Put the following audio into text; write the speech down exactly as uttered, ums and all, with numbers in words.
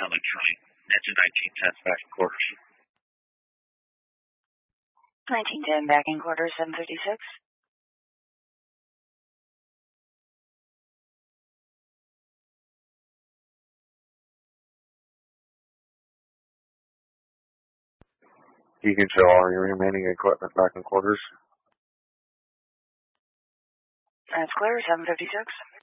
Summit Train. That's a nineteen ten back in quarters. nineteen ten back in quarters, seven fifty-six. You can show all your remaining equipment back in quarters. That's clear, seven fifty-six.